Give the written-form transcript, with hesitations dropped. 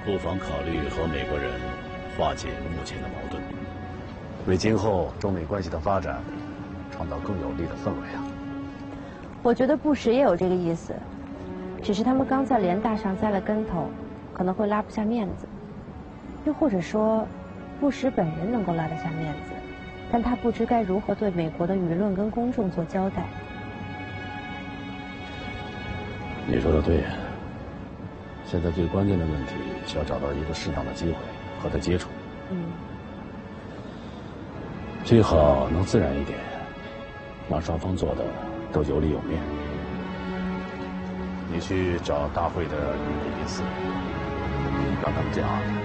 不妨考虑和美国人化解目前的矛盾， 为今后中美关系的发展创造更有利的氛围啊！ 我觉得布什也有这个意思，只是他们刚在联大上栽了跟头，可能会拉不下面子。又或者说，布什本人能够拉得下面子，但他不知该如何对美国的舆论跟公众做交代。 你说的对。现在最关键的问题是要找到一个适当的机会和他接触。最好能自然一点，让双方做的都有理有面。 你去找大会的女普林斯，让他们讲。